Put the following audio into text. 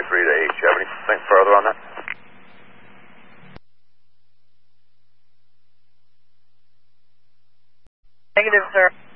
to H. You have anything further on that? Negative, sir.